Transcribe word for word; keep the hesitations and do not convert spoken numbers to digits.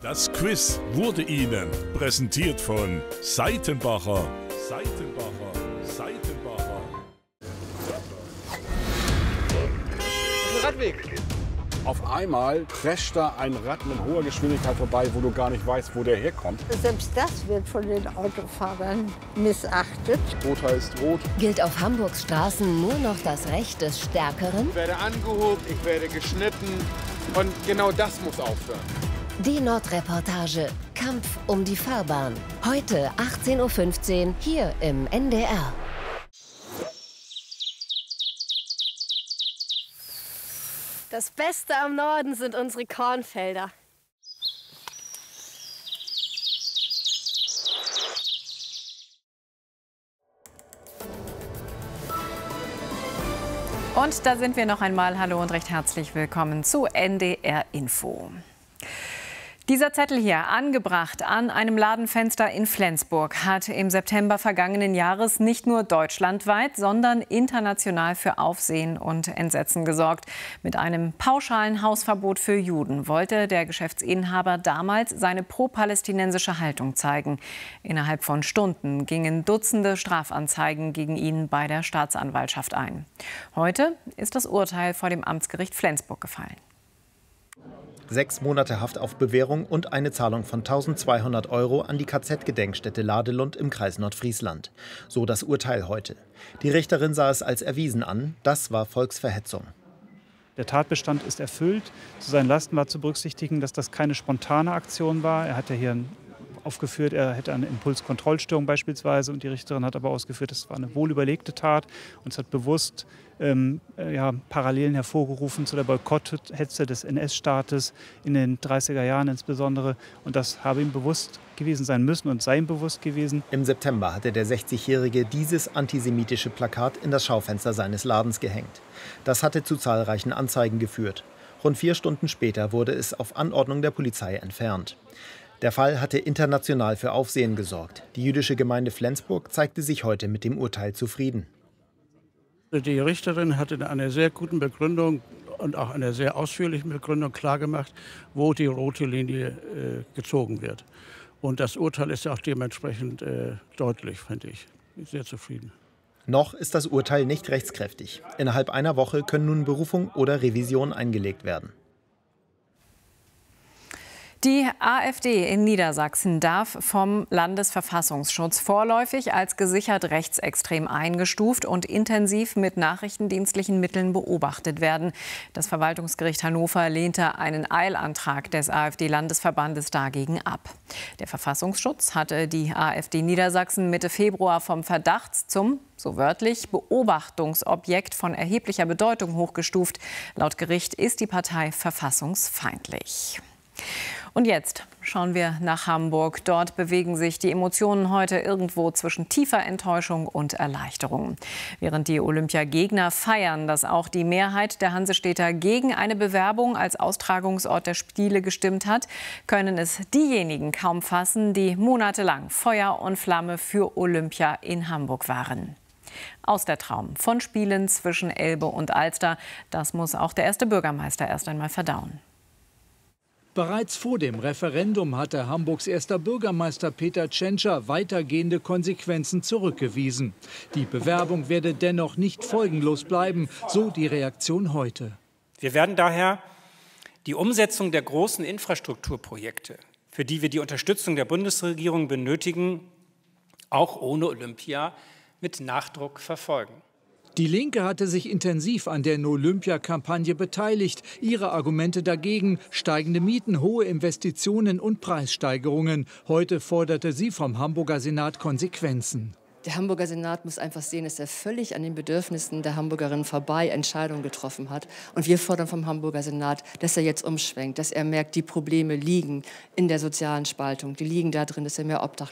Das Quiz wurde Ihnen präsentiert von Seitenbacher. Seitenbacher. Seitenbacher. Radweg. Auf einmal prescht da ein Rad mit hoher Geschwindigkeit vorbei, wo du gar nicht weißt, wo der herkommt. Selbst das wird von den Autofahrern missachtet. Rot heißt rot. Gilt auf Hamburgs Straßen nur noch das Recht des Stärkeren? Ich werde angehoben, ich werde geschnitten und genau das muss aufhören. Die Nordreportage Kampf um die Fahrbahn. Heute achtzehn Uhr fünfzehn hier im N D R. Das Beste am Norden sind unsere Kornfelder. Und da sind wir noch einmal. Hallo und recht herzlich willkommen zu N D R Info. Dieser Zettel hier, angebracht an einem Ladenfenster in Flensburg, hat im September vergangenen Jahres nicht nur deutschlandweit, sondern international für Aufsehen und Entsetzen gesorgt. Mit einem pauschalen Hausverbot für Juden wollte der Geschäftsinhaber damals seine pro-palästinensische Haltung zeigen. Innerhalb von Stunden gingen Dutzende Strafanzeigen gegen ihn bei der Staatsanwaltschaft ein. Heute ist das Urteil vor dem Amtsgericht Flensburg gefallen. Sechs Monate Haft auf Bewährung und eine Zahlung von tausendzweihundert Euro an die K Z-Gedenkstätte Ladelund im Kreis Nordfriesland. So das Urteil heute. Die Richterin sah es als erwiesen an. Das war Volksverhetzung. Der Tatbestand ist erfüllt. Zu seinen Lasten war zu berücksichtigen, dass das keine spontane Aktion war. Er hat ja hier aufgeführt, er hätte eine Impulskontrollstörung beispielsweise. Und die Richterin hat aber ausgeführt, es war eine wohlüberlegte Tat. Und es hat bewusst ähm, ja, Parallelen hervorgerufen zu der Boykotthetze des N S-Staates in den dreißiger Jahren insbesondere. Und das habe ihm bewusst gewesen sein müssen und sei ihm bewusst gewesen. Im September hatte der sechzigjährige dieses antisemitische Plakat in das Schaufenster seines Ladens gehängt. Das hatte zu zahlreichen Anzeigen geführt. Rund vier Stunden später wurde es auf Anordnung der Polizei entfernt. Der Fall hatte international für Aufsehen gesorgt. Die jüdische Gemeinde Flensburg zeigte sich heute mit dem Urteil zufrieden. Die Richterin hatte in einer sehr guten Begründung und auch einer sehr ausführlichen Begründung klargemacht, wo die rote Linie äh, gezogen wird. Und das Urteil ist auch dementsprechend äh, deutlich, finde ich. Ich bin sehr zufrieden. Noch ist das Urteil nicht rechtskräftig. Innerhalb einer Woche können nun Berufung oder Revision eingelegt werden. Die AfD in Niedersachsen darf vom Landesverfassungsschutz vorläufig als gesichert rechtsextrem eingestuft und intensiv mit nachrichtendienstlichen Mitteln beobachtet werden. Das Verwaltungsgericht Hannover lehnte einen Eilantrag des AfD-Landesverbandes dagegen ab. Der Verfassungsschutz hatte die AfD Niedersachsen Mitte Februar vom Verdacht zum, so wörtlich, Beobachtungsobjekt von erheblicher Bedeutung hochgestuft. Laut Gericht ist die Partei verfassungsfeindlich. Und jetzt schauen wir nach Hamburg. Dort bewegen sich die Emotionen heute irgendwo zwischen tiefer Enttäuschung und Erleichterung. Während die Olympiagegner feiern, dass auch die Mehrheit der Hansestädter gegen eine Bewerbung als Austragungsort der Spiele gestimmt hat, können es diejenigen kaum fassen, die monatelang Feuer und Flamme für Olympia in Hamburg waren. Aus der Traum von Spielen zwischen Elbe und Alster, das muss auch der erste Bürgermeister erst einmal verdauen. Bereits vor dem Referendum hatte Hamburgs erster Bürgermeister Peter Tschentscher weitergehende Konsequenzen zurückgewiesen. Die Bewerbung werde dennoch nicht folgenlos bleiben, so die Reaktion heute. Wir werden daher die Umsetzung der großen Infrastrukturprojekte, für die wir die Unterstützung der Bundesregierung benötigen, auch ohne Olympia mit Nachdruck verfolgen. Die Linke hatte sich intensiv an der No-Olympia-Kampagne beteiligt. Ihre Argumente dagegen: steigende Mieten, hohe Investitionen und Preissteigerungen. Heute forderte sie vom Hamburger Senat Konsequenzen. Der Hamburger Senat muss einfach sehen, dass er völlig an den Bedürfnissen der Hamburgerinnen vorbei Entscheidungen getroffen hat. Und wir fordern vom Hamburger Senat, dass er jetzt umschwenkt, dass er merkt, die Probleme liegen in der sozialen Spaltung. Die liegen da drin, dass er mehr Obdachlose